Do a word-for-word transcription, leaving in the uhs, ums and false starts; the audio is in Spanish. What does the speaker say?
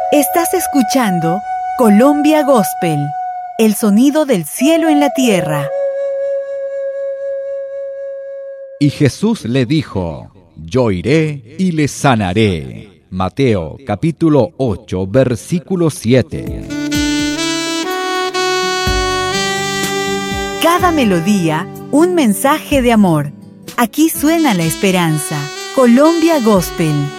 Estás escuchando Colombia Gospel, el sonido del cielo en la tierra. Y Jesús le dijo: Yo iré y le sanaré. Mateo capítulo ocho, versículo siete. Cada melodía, un mensaje de amor. Aquí suena la esperanza. Colombia Gospel.